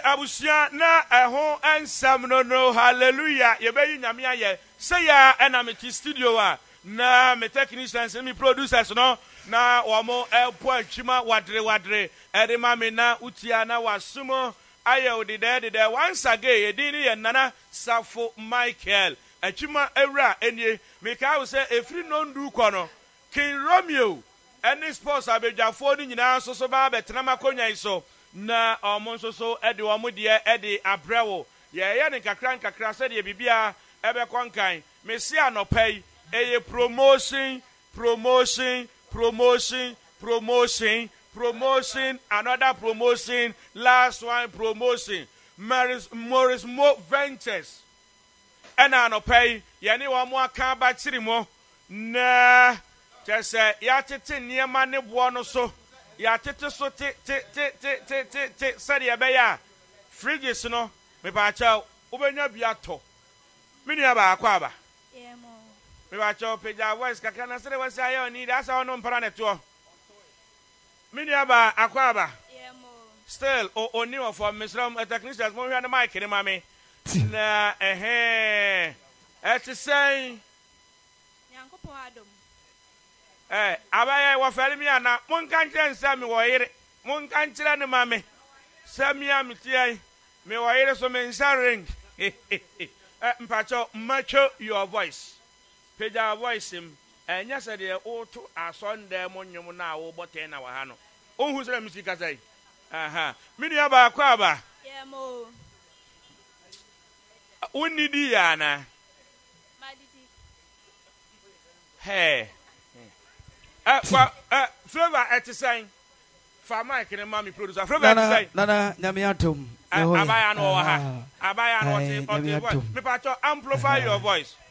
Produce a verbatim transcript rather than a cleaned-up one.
abusia na eho ensam no no hallelujah ye be nyame aye say ya na me studio a na me technicians me producers no na omo epo atwima wadre wadre edema me na utia na wasumo aye odide de once again edini ye nana Safo Michael atwima ewra enie me ka wo say efri no ndu kɔ no King Romeo any sports abedwafo ni nyina so so ba betena makonyan so na omo so so e de omo de e de abrewo ye ye ne kakra kakra se de bibia ebe konkan me si anopai eye promotion promotion promotion promotion promotion another promotion last one promotion Morris Morris Mo Ventures and anopai ye ne wo mo aka ba chirimo na chese ya tete niema ne bo no so ya tete so te te te te te te te said ya be ya fridges no me ba cha ubenya bia to me nua ba akwa ba ye mo me ba cha peja voice kaka na sere wasi ayo ni da sa ono mpara ne to me nua ba akwa ba ye mo still o oni of for misram technicians mo hwa na mic ni ma me na ehe et say yankopon adom eh abaya wo fere mi ana mon kan kire nsa mi wo yire mon kan kire ne ma me samia mi tiai me wo yire so me nsa ring eh mpacho macho your voice peja voice im enya se de oto asonde mo nyum na wo boten na wa ha no ohu sere mi sika sai aha mi nua ba kwa ba ye mo woni di ya na madidi hey Uh, well, uh, Flavor at the sign. For Mike and Mammy producer. Flavor at the sign. Nana, Yamiatum. Abayano, Abayano, amplify your voice.